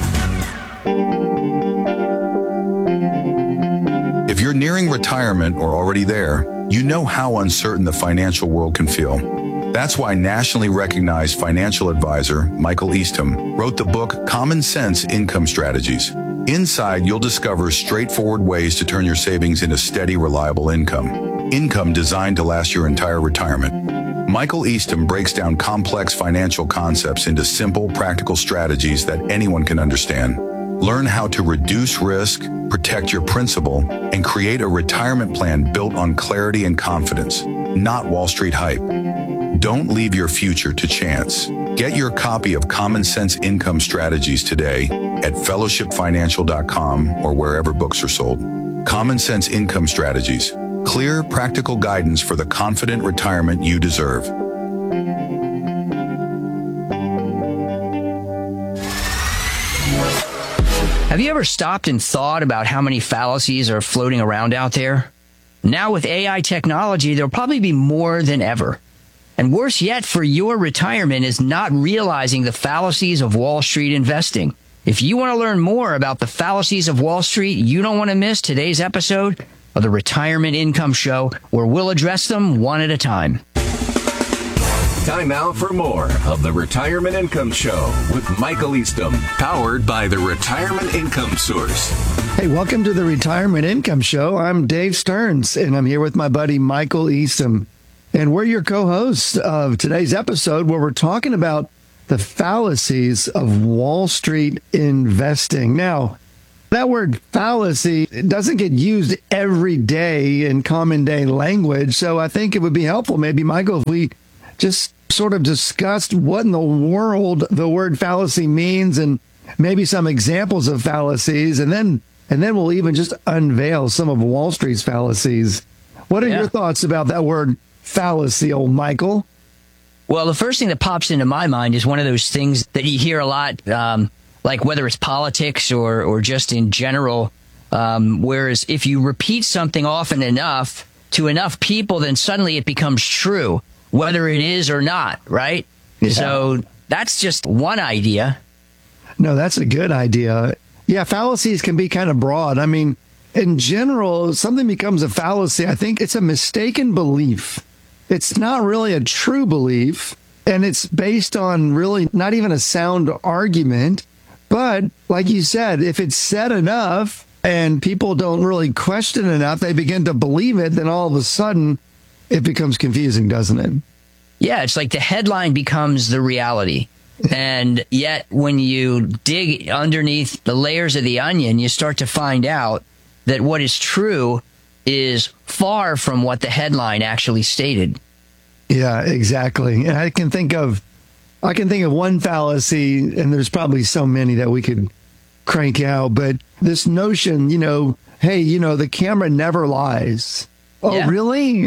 If you're nearing retirement or already there, you know how uncertain the financial world can feel. That's why nationally recognized financial advisor Michael Eastham wrote the book Common Sense Income Strategies. Inside, you'll discover straightforward ways to turn your savings into steady, reliable income. Income designed to last your entire retirement. Michael Eastham breaks down complex financial concepts into simple, practical strategies that anyone can understand. Learn how to reduce risk, protect your principal, and create a retirement plan built on clarity and confidence, not Wall Street hype. Don't leave your future to chance. Get your copy of Common Sense Income Strategies today at fellowshipfinancial.com or wherever books are sold. Common Sense Income Strategies. Clear, practical guidance for the confident retirement you deserve. Have you ever stopped and thought about how many fallacies are floating around out there? Now with AI technology, there'll probably be more than ever. And worse yet for your retirement is not realizing the fallacies of Wall Street investing. If you want to learn more about the fallacies of Wall Street, you don't want to miss today's episode of the Retirement Income Show, where we'll address them one at a time. Time now for more of the Retirement Income Show with Michael Eastham, powered by the Retirement Income Source. Hey, welcome to the Retirement Income Show. I'm Dave Stearns, and I'm here with my buddy Michael Eastham. And we're your co-hosts of today's episode, where we're talking about the fallacies of Wall Street investing. Now, that word fallacy doesn't get used every day in common day language, so I think it would be helpful, maybe, Michael, if we just sort of discussed what in the world the word fallacy means and maybe some examples of fallacies, and then we'll even just unveil some of Wall Street's fallacies. What are your thoughts about that word fallacy, old Michael? Well, the first thing that pops into my mind is one of those things that you hear a lot, like whether it's politics or just in general, whereas if you repeat something often enough to enough people, then suddenly it becomes true, whether it is or not, right? Yeah. So that's just one idea. No, that's a good idea. Yeah, fallacies can be kind of broad. I mean, in general, something becomes a fallacy. I think it's a mistaken belief. It's not really a true belief, and it's based on really not even a sound argument. But like you said, if it's said enough and people don't really question enough, they begin to believe it, then all of a sudden it becomes confusing, doesn't it? Yeah, it's like the headline becomes the reality. And yet when you dig underneath the layers of the onion, you start to find out that what is true is far from what the headline actually stated. Yeah, exactly. And I can think of one fallacy, and there's probably so many that we could crank out, but this notion, hey, the camera never lies. Oh, yeah. Really?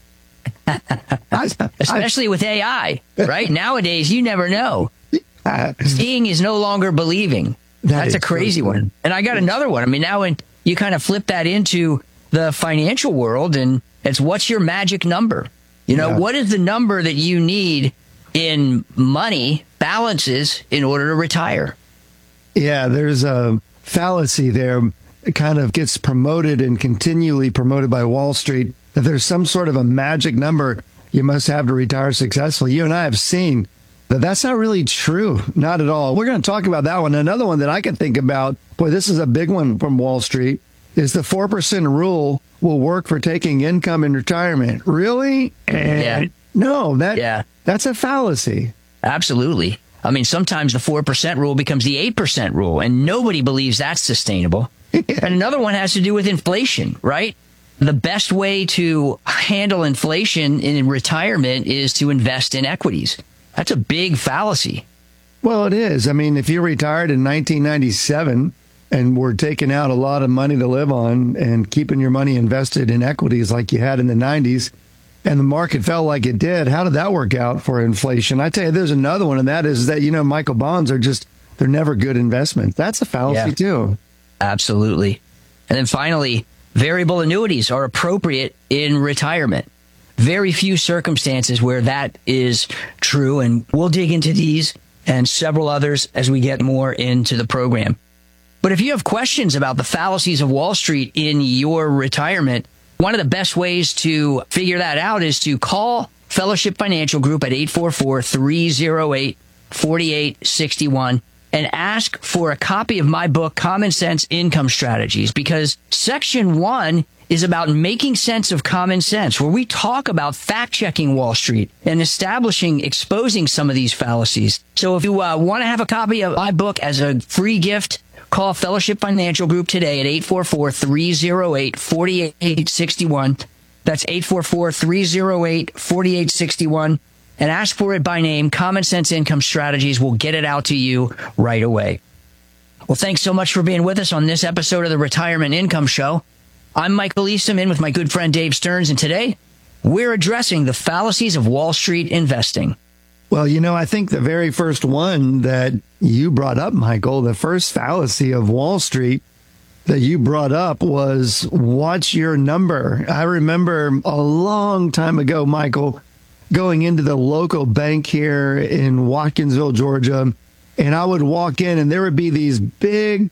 Especially with AI, right? Nowadays, you never know. Seeing is no longer believing. That's a crazy one. And I got another one. I mean, now when you kind of flip that into the financial world, and it's what's your magic number? What is the number that you need in money balances in order to retire? Yeah, there's a fallacy there. It kind of gets promoted and continually promoted by Wall Street that there's some sort of a magic number you must have to retire successfully. You and I have seen that that's not really true. Not at all. We're going to talk about that one. Another one that I can think about, boy, this is a big one from Wall Street, is the 4% rule will work for taking income in retirement. Really? Yeah. No, that's a fallacy. Absolutely. I mean, sometimes the 4% rule becomes the 8% rule, and nobody believes that's sustainable. And another one has to do with inflation, right? The best way to handle inflation in retirement is to invest in equities. That's a big fallacy. Well, it is. I mean, if you retired in 1997 and were taking out a lot of money to live on and keeping your money invested in equities like you had in the 90s, and the market fell like it did, how did that work out for inflation? I tell you, there's another one, and that is that, Michael, bonds are they're never good investments. That's a fallacy too. Absolutely. And then finally, variable annuities are appropriate in retirement. Very few circumstances where that is true, and we'll dig into these and several others as we get more into the program. But if you have questions about the fallacies of Wall Street in your retirement, one of the best ways to figure that out is to call Fellowship Financial Group at 844-308-4861 and ask for a copy of my book, Common Sense Income Strategies, because Section 1 is about making sense of common sense, where we talk about fact-checking Wall Street and exposing some of these fallacies. So if you want to have a copy of my book as a free gift, call Fellowship Financial Group today at 844-308-4861. That's 844-308-4861. And ask for it by name. Common Sense Income Strategies will get it out to you right away. Well, thanks so much for being with us on this episode of the Retirement Income Show. I'm Michael Eastham, in with my good friend Dave Stearns, and today we're addressing the fallacies of Wall Street investing. Well, I think the very first one that you brought up, Michael, the first fallacy of Wall Street that you brought up was, what's your number? I remember a long time ago, Michael, going into the local bank here in Watkinsville, Georgia, and I would walk in and there would be these big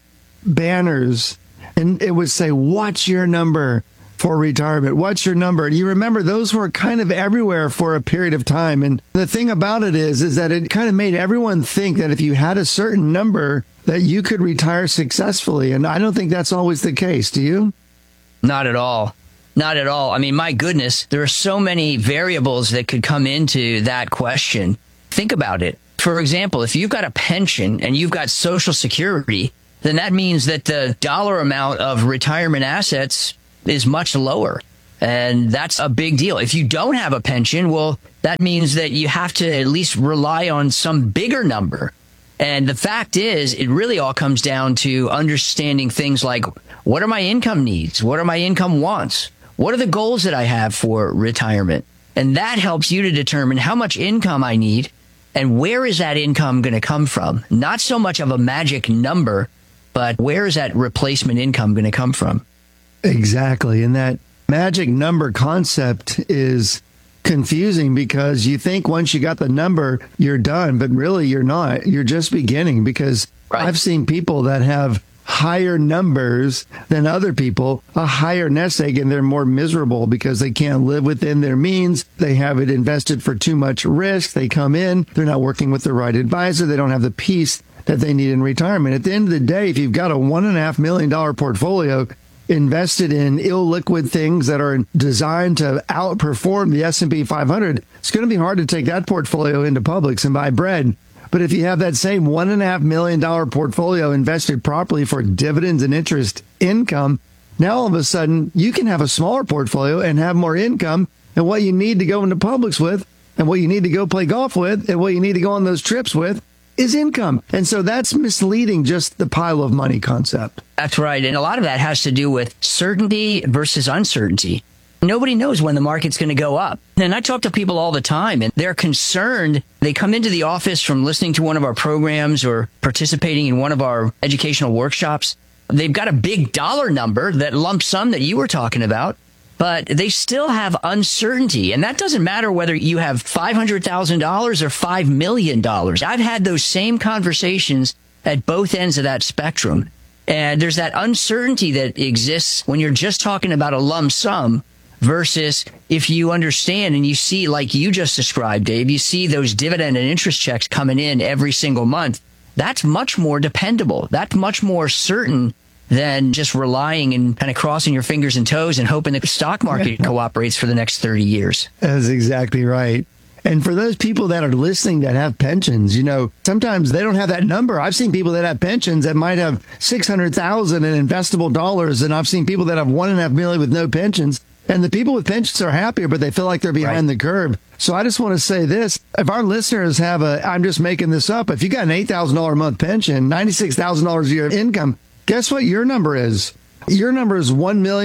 banners and it would say, "What's your number for retirement? What's your number?" And you remember those were kind of everywhere for a period of time. And the thing about it is that it kind of made everyone think that if you had a certain number that you could retire successfully. And I don't think that's always the case. Do you? Not at all. Not at all. I mean, my goodness, there are so many variables that could come into that question. Think about it. For example, if you've got a pension and you've got Social Security, then that means that the dollar amount of retirement assets is much lower. And that's a big deal. If you don't have a pension, well, that means that you have to at least rely on some bigger number. And the fact is, it really all comes down to understanding things like, what are my income needs? What are my income wants? What are the goals that I have for retirement? And that helps you to determine how much income I need and where is that income going to come from? Not so much of a magic number, but where is that replacement income going to come from? Exactly. And that magic number concept is confusing because you think once you got the number, you're done, but really you're not. You're just beginning because I've seen people that have higher numbers than other people, a higher nest egg, and they're more miserable because they can't live within their means. They have it invested for too much risk. They come in, they're not working with the right advisor. They don't have the peace that they need in retirement. At the end of the day, if you've got a $1.5 million portfolio invested in illiquid things that are designed to outperform the S&P 500, it's going to be hard to take that portfolio into Publix and buy bread. But if you have that same $1.5 million portfolio invested properly for dividends and interest income, now all of a sudden you can have a smaller portfolio and have more income. And what you need to go into Publix with, and what you need to go play golf with, and what you need to go on those trips with is income. And so that's misleading, just the pile of money concept. That's right. And a lot of that has to do with certainty versus uncertainty. Nobody knows when the market's going to go up. And I talk to people all the time, and they're concerned. They come into the office from listening to one of our programs or participating in one of our educational workshops. They've got a big dollar number, that lump sum that you were talking about, but they still have uncertainty. And that doesn't matter whether you have $500,000 or $5 million. I've had those same conversations at both ends of that spectrum. And there's that uncertainty that exists when you're just talking about a lump sum versus if you understand and you see, like you just described, Dave, you see those dividend and interest checks coming in every single month. That's much more dependable. That's much more certain than just relying and kind of crossing your fingers and toes and hoping that the stock market cooperates for the next 30 years. That's exactly right. And for those people that are listening that have pensions, you know, sometimes they don't have that number. I've seen people that have pensions that might have $600,000 in investable dollars, and I've seen people that have $1.5 million with no pensions. And the people with pensions are happier, but they feel like they're behind the curve. So I just want to say this. If our listeners have I'm just making this up, if you got an $8,000 a month pension, $96,000 a year income, guess what your number is? Your number is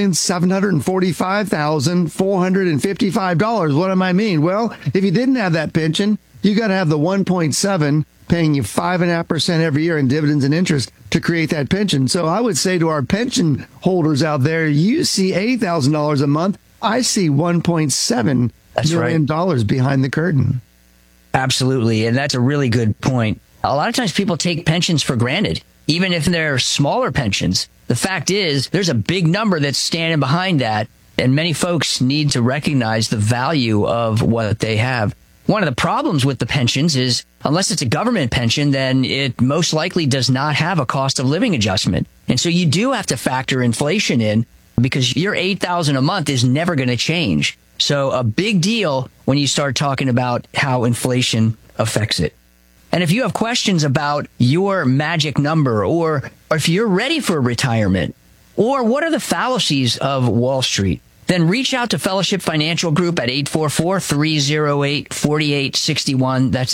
$1,745,455. What do I mean? Well, if you didn't have that pension, you got to have the 1.7 paying you 5.5% every year in dividends and interest to create that pension. So I would say to our pension holders out there, you see $8,000 a month. I see $1.7 million behind the curtain. Absolutely. And that's a really good point. A lot of times people take pensions for granted, even if they're smaller pensions. The fact is, there's a big number that's standing behind that, and many folks need to recognize the value of what they have. One of the problems with the pensions is, unless it's a government pension, then it most likely does not have a cost of living adjustment. And so you do have to factor inflation in, because your $8,000 a month is never going to change. So a big deal when you start talking about how inflation affects it. And if you have questions about your magic number, or if you're ready for retirement, or what are the fallacies of Wall Street, then reach out to Fellowship Financial Group at 844-308-4861. That's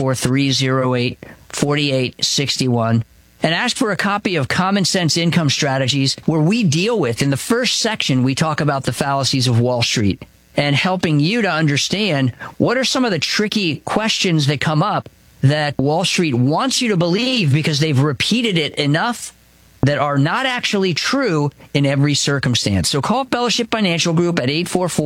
844-308-4861. And ask for a copy of Common Sense Income Strategies, where we deal with, in the first section, we talk about the fallacies of Wall Street and helping you to understand what are some of the tricky questions that come up that Wall Street wants you to believe because they've repeated it enough that are not actually true in every circumstance. So call Fellowship Financial Group at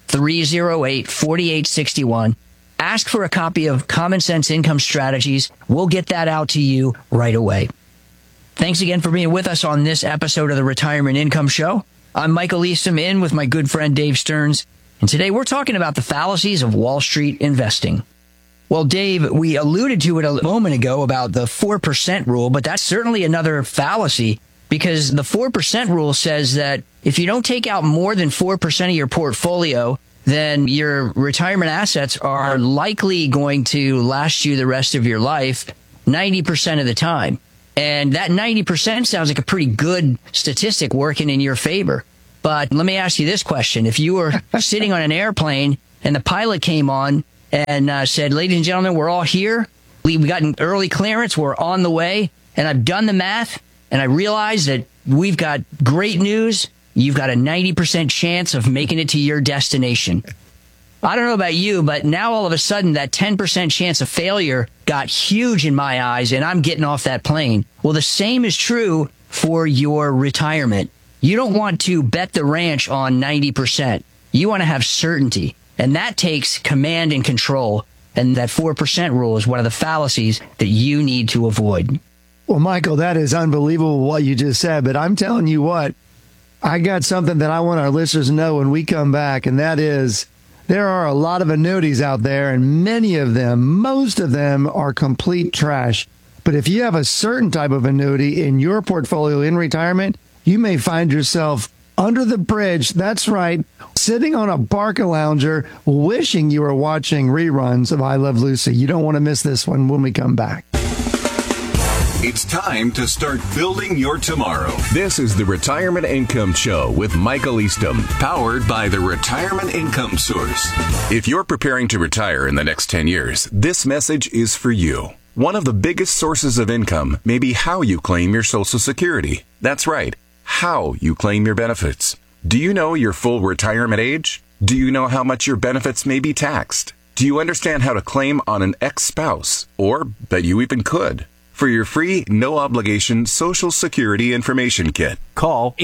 844-308-4861. Ask for a copy of Common Sense Income Strategies. We'll get that out to you right away. Thanks again for being with us on this episode of the Retirement Income Show. I'm Michael Eastham, in with my good friend Dave Stearns. And today we're talking about the fallacies of Wall Street investing. Well, Dave, we alluded to it a moment ago about the 4% rule, but that's certainly another fallacy, because the 4% rule says that if you don't take out more than 4% of your portfolio, then your retirement assets are likely going to last you the rest of your life 90% of the time. And that 90% sounds like a pretty good statistic working in your favor. But let me ask you this question. If you were sitting on an airplane and the pilot came on and said, ladies and gentlemen, we're all here. We've gotten early clearance. We're on the way. And I've done the math. And I realized that we've got great news. You've got a 90% chance of making it to your destination. I don't know about you, but now all of a sudden that 10% chance of failure got huge in my eyes, and I'm getting off that plane. Well, the same is true for your retirement. You don't want to bet the ranch on 90%. You want to have certainty, and that takes command and control. And that 4% rule is one of the fallacies that you need to avoid. Well, Michael, that is unbelievable what you just said, but I'm telling you what, I got something that I want our listeners to know when we come back, and that is there are a lot of annuities out there, and many of them, most of them, are complete trash. But if you have a certain type of annuity in your portfolio in retirement, you may find yourself under the bridge. That's right, sitting on a Barcalounger, wishing you were watching reruns of I Love Lucy. You don't want to miss this one when we come back. It's time to start building your tomorrow. This is the Retirement Income Show with Michael Eastham, powered by the Retirement Income Source. If you're preparing to retire in the next 10 years, this message is for you. One of the biggest sources of income may be how you claim your Social Security. That's right, how you claim your benefits. Do you know your full retirement age? Do you know how much your benefits may be taxed? Do you understand how to claim on an ex-spouse, or that you even could? For your free, no-obligation Social Security information kit, call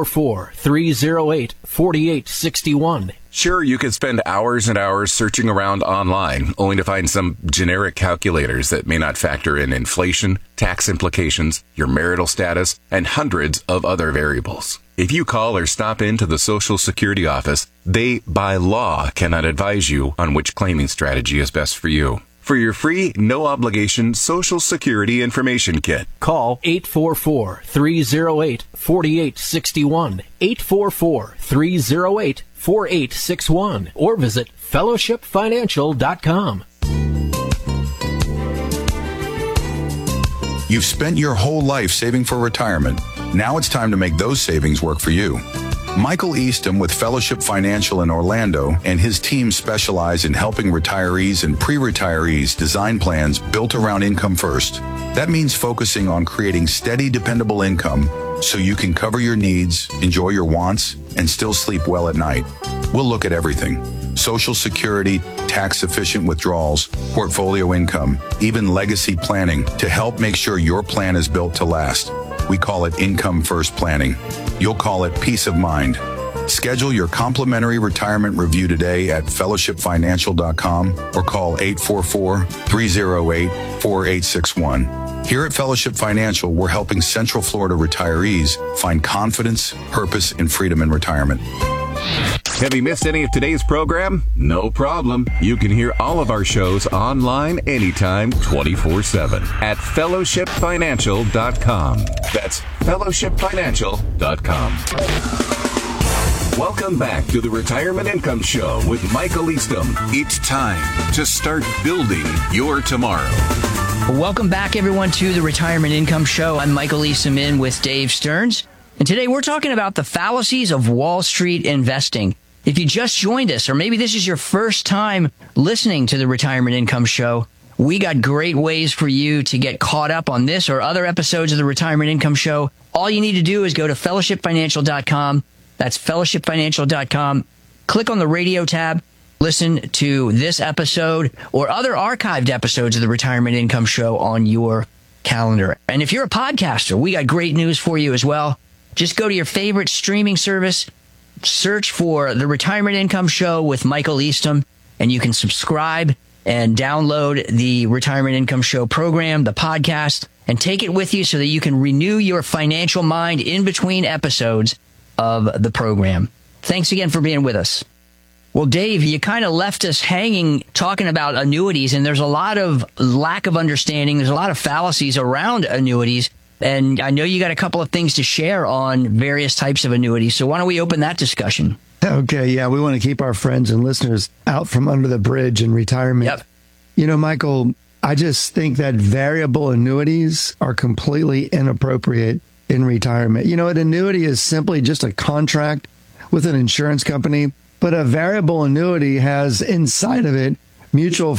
844-308-4861. Sure, you could spend hours and hours searching around online, only to find some generic calculators that may not factor in inflation, tax implications, your marital status, and hundreds of other variables. If you call or stop into the Social Security office, they, by law, cannot advise you on which claiming strategy is best for you. For your free, no-obligation Social Security information kit, call 844-308-4861, 844-308-4861, or visit fellowshipfinancial.com. You've spent your whole life saving for retirement. Now it's time to make those savings work for you. Michael Eastham with Fellowship Financial in Orlando and his team specialize in helping retirees and pre-retirees design plans built around income first. That means focusing on creating steady, dependable income so you can cover your needs, enjoy your wants, and still sleep well at night. We'll look at everything: Social Security, tax-efficient withdrawals, portfolio income, even legacy planning to help make sure your plan is built to last. We call it income first planning. You'll call it peace of mind. Schedule your complimentary retirement review today at fellowshipfinancial.com or call 844-308-4861. Here at Fellowship Financial, we're helping Central Florida retirees find confidence, purpose, and freedom in retirement. Have you missed any of today's program? No problem. You can hear all of our shows online anytime, 24/7 at fellowshipfinancial.com. That's fellowshipfinancial.com. Welcome back to the Retirement Income Show with Michael Eastham. It's time to start building your tomorrow. Welcome back, everyone, to the Retirement Income Show. I'm Michael Eastham, in with Dave Stearns. And today we're talking about the fallacies of Wall Street investing. If you just joined us, or maybe this is your first time listening to the Retirement Income Show, we got great ways for you to get caught up on this or other episodes of the Retirement Income Show. All you need to do is go to fellowshipfinancial.com. That's fellowshipfinancial.com. Click on the radio tab, listen to this episode or other archived episodes of the Retirement Income Show on your calendar. And if you're a podcaster, we got great news for you as well. Just go to your favorite streaming service, search for the Retirement Income Show with Michael Eastham, and you can subscribe and download the Retirement Income Show program, the podcast, and take it with you so that you can renew your financial mind in between episodes of the program. Thanks again for being with us. Well, Dave, you kind of left us hanging talking about annuities, and there's a lot of lack of understanding. There's a lot of fallacies around annuities, and I know you got a couple of things to share on various types of annuities. So why don't we open that discussion? Okay, yeah, we want to keep our friends and listeners out from under the bridge in retirement. Yep. You know, Michael, I just think that variable annuities are completely inappropriate in retirement. You know, an annuity is simply just a contract with an insurance company, but a variable annuity has inside of it mutual